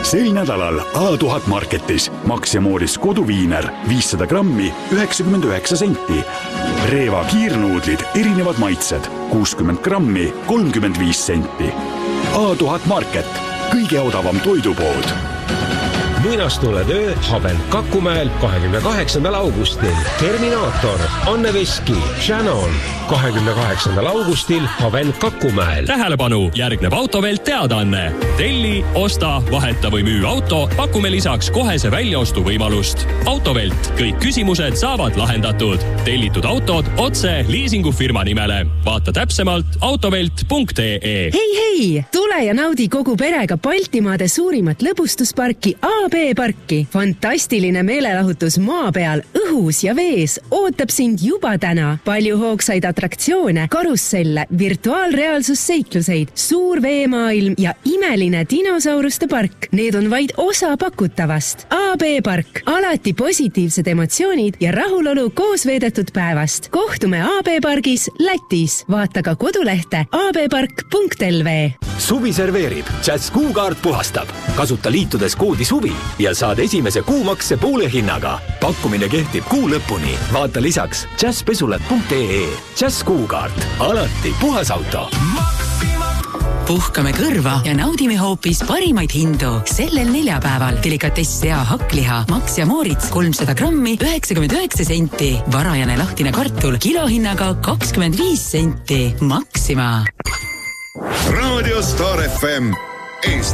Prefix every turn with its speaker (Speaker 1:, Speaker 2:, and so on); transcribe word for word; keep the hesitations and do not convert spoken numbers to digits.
Speaker 1: Sel nädalal A tuhat Marketis Max ja Mooris koduviiner viissada grammi üheksakümmend üheksa senti. Reeva kiirnuudlid erinevad maitsed kuuskümmend grammi kolmkümmend viis senti. A tuhat Market, kõige odavam toidupood.
Speaker 2: Muinastule töö Haben Kakumäel kahekümne kaheksandal augustil. Terminaator, Anne Veski, Shannon. kahekümne kaheksandal augustil Haben Kakumäel.
Speaker 3: Tähelepanu, järgneb Autovelt teadaanne. Telli, osta, vaheta või müü auto, pakume lisaks kohese väljaostu võimalust. Autovelt, kõik küsimused saavad lahendatud. Tellitud autod otse liisingufirma nimele. Vaata täpsemalt autovelt punkt ee.
Speaker 4: Hei, hei! Tule ja naudi kogu perega Baltimaade suurimat lõbustusparki A B parki. Fantastiline meelelahutus maa peal, õhus ja vees ootab sind juba täna. Palju hoogsaid atraktsioone, karusselle, virtuaalreaalsusseikluseid, suur veemaailm ja imeline dinosauruste park. Need on vaid osa pakutavast. A B park. Alati positiivsed emotsioonid ja rahulolu koos veedetud päevast. Kohtume A B pargis Lätis. Vaata ka kodulehte a b park punkt l v.
Speaker 5: Suvi serveerib. Jazz kuukaart puhastab. Kasuta liitudes koodi suvi ja saad esimese kuumakse poole hinnaga. Pakkumine kehtib kuu lõpuni. Vaata lisaks jazz pesulat punkt ee. Jazz kuukaart. Alati puhas auto.
Speaker 6: Puhkame kõrva ja naudime hoopis parimaid hindu. Sellel neljapäeval delikatess sea hakkliha Max ja Mooritz kolmsada grammi üheksakümmend üheksa senti. Varajane lahtine kartul kilohinnaga kakskümmend viis senti. Maxima.
Speaker 7: Radio Star F M.